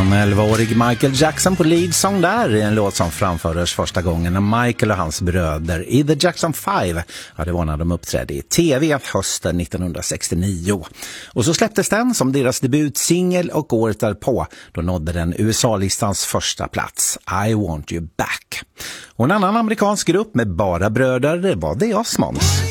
En 11-årig Michael Jackson på leadsång där i en låt som framfördes första gången när Michael och hans bröder i The Jackson 5, ja, det var när de uppträdde i tv hösten 1969. Och så släpptes den som deras debutsingel och året därpå då nådde den USA-listans första plats, I Want You Back. Och en annan amerikansk grupp med bara bröder, det var The Osmonds.